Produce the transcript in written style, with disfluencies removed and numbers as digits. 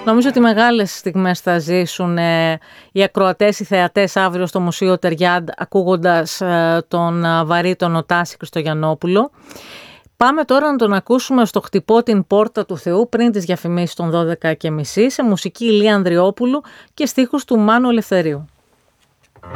Νομίζω ότι μεγάλες στιγμές θα ζήσουν οι ακροατές, οι θεατές αύριο στο Μουσείο Τεριάντ, ακούγοντας τον βαρύτονο Τάση Χριστογιαννόπουλο. Πάμε τώρα να τον ακούσουμε στο «Χτυπώ την πόρτα του Θεού» πριν τις διαφημίσεις των 12:30, σε μουσική Ηλία Ανδριόπουλου και στίχους του Μάνου Ελευθερίου.